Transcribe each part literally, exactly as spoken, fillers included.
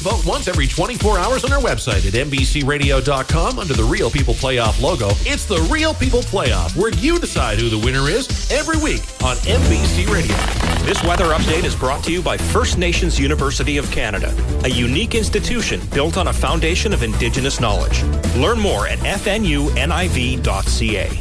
Vote once every twenty-four hours on our website at N B C radio dot com under the Real People Playoff logo. It's the Real People Playoff, where you decide who the winner is every week on N B C Radio. This weather update is brought to you by First Nations University of Canada, a unique institution built on a foundation of Indigenous knowledge. Learn more at f n u n i v dot c a.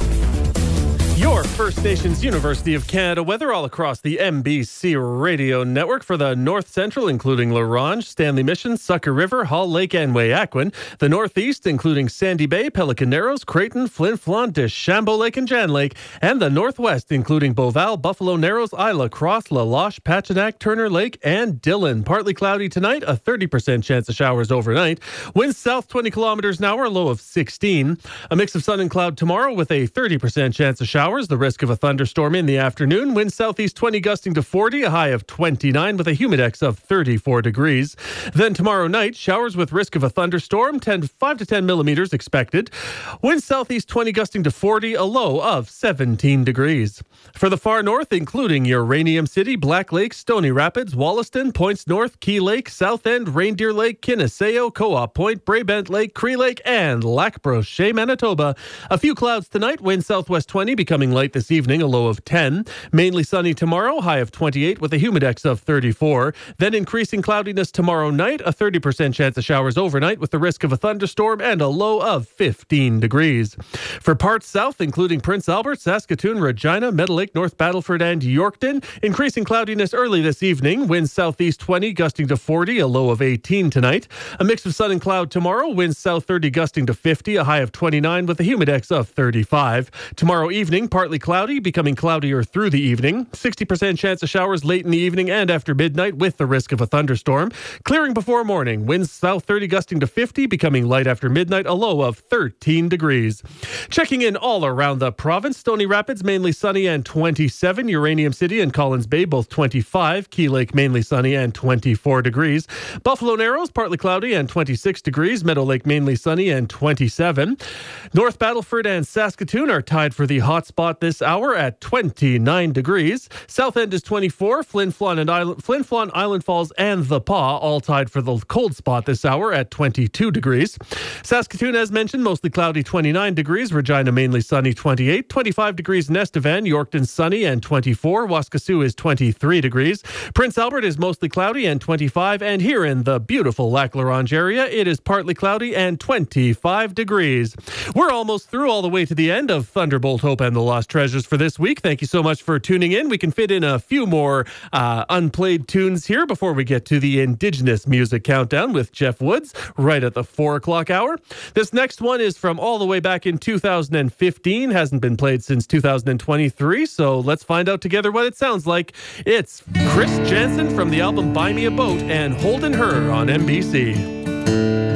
Your First Nations University of Canada weather all across the N B C radio network for the North Central, including La Ronge, Stanley Mission, Sucker River, Hall Lake, and Wayakwen. The Northeast, including Sandy Bay, Pelican Narrows, Creighton, Flin Flon, Deschambault Lake, and Jan Lake. And the Northwest, including Beauval, Buffalo Narrows, Isla Cross, La Loche, Pachenack, Turner Lake, and Dillon. Partly cloudy tonight, a thirty percent chance of showers overnight. Winds south twenty kilometers an hour, a low of sixteen. A mix of sun and cloud tomorrow with a thirty percent chance of showers. The risk of a thunderstorm in the afternoon. Wind southeast twenty gusting to forty, a high of twenty-nine with a humidex of thirty-four degrees. Then tomorrow night, showers with risk of a thunderstorm, ten, five to ten millimeters expected. Wind southeast twenty gusting to forty, a low of seventeen degrees. For the far north, including Uranium City, Black Lake, Stony Rapids, Wollaston, Points North, Key Lake, South End, Reindeer Lake, Kiniseo, Co-op Point, Braybent Lake, Cree Lake, and Lac Brochet, Manitoba. A few clouds tonight, wind southwest twenty, becoming light this evening, a low of ten. Mainly sunny tomorrow, high of twenty-eight with a humidex of thirty-four. Then increasing cloudiness tomorrow night, a thirty percent chance of showers overnight with the risk of a thunderstorm and a low of fifteen degrees. For parts south, including Prince Albert, Saskatoon, Regina, Meadow Lake, North Battleford, and Yorkton, increasing cloudiness early this evening, winds southeast twenty gusting to forty, a low of eighteen tonight. A mix of sun and cloud tomorrow, winds south thirty gusting to fifty, a high of twenty-nine with a humidex of thirty-five. Tomorrow evening, partly cloudy, becoming cloudier through the evening. sixty percent chance of showers late in the evening and after midnight with the risk of a thunderstorm. Clearing before morning. Winds south thirty gusting to fifty, becoming light after midnight, a low of thirteen degrees. Checking in all around the province. Stony Rapids, mainly sunny and twenty-seven. Uranium City and Collins Bay, both twenty-five. Key Lake, mainly sunny and twenty-four degrees. Buffalo Narrows, partly cloudy and twenty-six degrees. Meadow Lake, mainly sunny and twenty-seven. North Battleford and Saskatoon are tied for the hot spot this hour at twenty-nine degrees. South End is twenty-four. Flin Flon and Island, Flin Flon, Island Falls, and The Pas all tied for the cold spot this hour at twenty-two degrees. Saskatoon, as mentioned, mostly cloudy, twenty-nine degrees. Regina, mainly sunny, twenty-eight. twenty-five degrees in Estevan. Yorkton, sunny and twenty-four. Waskesiu is twenty-three degrees. Prince Albert is mostly cloudy and twenty-five. And here in the beautiful Lac La Ronge area, it is partly cloudy and twenty-five degrees. We're almost through, all the way to the end of Thunderbolt Hope and the Lost Treasures for this week. Thank you so much for tuning in. We can fit in a few more uh, unplayed tunes here before we get to the Indigenous Music Countdown with Jeff Woods right at the four o'clock hour. This next one is from all the way back in two thousand fifteen. Hasn't been played since two thousand twenty-three, so let's find out together what it sounds like. It's Chris Janson from the album Buy Me a Boat and Holding Her on N B C.